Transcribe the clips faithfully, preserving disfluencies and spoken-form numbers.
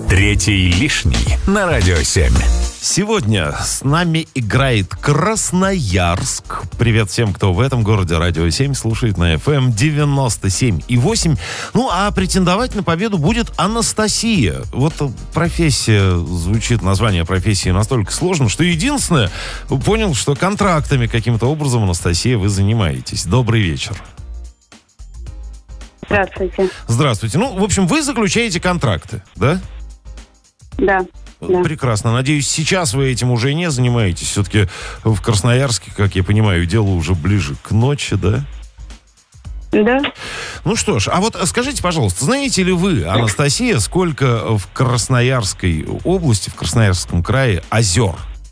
Третий лишний на Радио семь. Сегодня с нами играет Красноярск. Привет всем, кто в этом городе Радио семь слушает на эф эм девяносто семь и восемь. Ну, а претендовать на победу будет Анастасия. Вот профессия, звучит название профессии настолько сложно, что единственное, понял, что контрактами каким-то образом, Анастасия, вы занимаетесь. Добрый вечер. Здравствуйте. Здравствуйте. Ну, в общем, вы заключаете контракты, да? Да. Да. Прекрасно. Надеюсь, сейчас вы этим уже не занимаетесь. Все-таки в Красноярске, как я понимаю, дело уже ближе к ночи, да? Да. Ну что ж, а вот скажите, пожалуйста, знаете ли вы, Анастасия, сколько в Красноярской области, в Красноярском крае озер?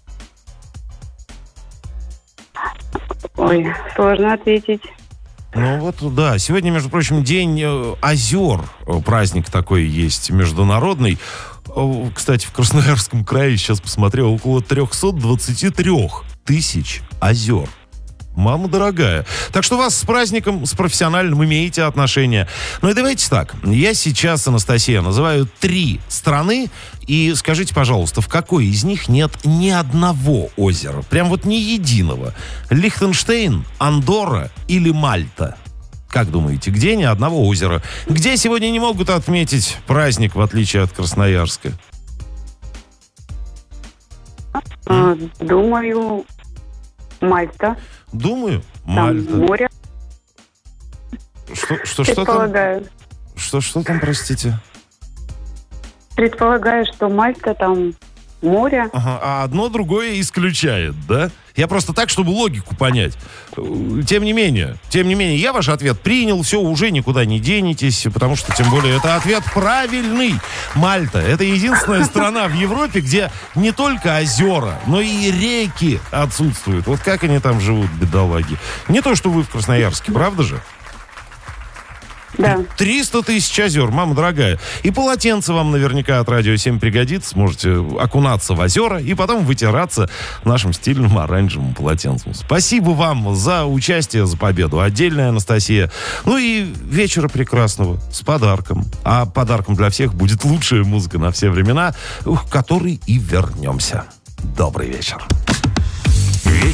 Ой, сложно ответить. Ну вот, да. Сегодня, между прочим, день озер. Праздник такой есть международный. Кстати, в Красноярском крае, сейчас посмотрел, около триста двадцать три тысяч озер. Мама дорогая. Так что вас с праздником, с профессиональным имеете отношения. Ну и давайте так. Я сейчас, Анастасия, называю три страны. И скажите, пожалуйста, в какой из них нет ни одного озера? Прям вот ни единого. Лихтенштейн, Андорра или Мальта? Как думаете, где ни одного озера? Где сегодня не могут отметить праздник, в отличие от Красноярска? А, думаю, Мальта. Думаю, Там Мальта. море. Что, что, что там? Предполагаю. Что, что там, простите? Предполагаю, что Мальта, там море. Ага, а одно другое исключает, да? Я просто так, чтобы логику понять. Тем не менее, тем не менее, я ваш ответ принял, все, уже никуда не денетесь, потому что, тем более, это ответ правильный. Мальта — это единственная страна в Европе, где не только озера, но и реки отсутствуют. Вот как они там живут, бедолаги. Не то, что вы в Красноярске, правда же? Да. триста тысяч озер, мама дорогая. И полотенце вам наверняка от Радио семь пригодится. Сможете окунаться в озера и потом вытираться нашим стильным оранжевым полотенцем. Спасибо вам за участие, за победу. Отдельная, Анастасия. Ну и вечера прекрасного с подарком. А подарком для всех будет лучшая музыка на все времена, к которой и вернемся. Добрый вечер. Вечер.